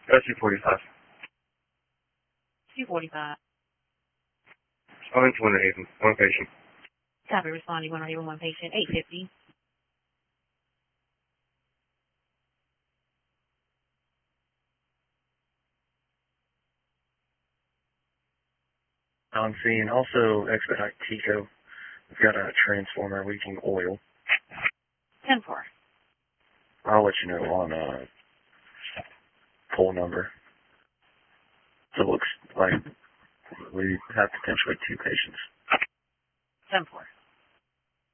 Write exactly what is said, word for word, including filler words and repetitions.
Uh, two forty-five. two forty-five. Oh, into Winter Haven. One patient. Copy, responding, Winter Haven, one patient, eight fifty. I'm seeing also expedite Tico. We've got a transformer leaking oil. ten four. I'll let you know on uh, poll number. So it looks like we have potentially two patients. ten four.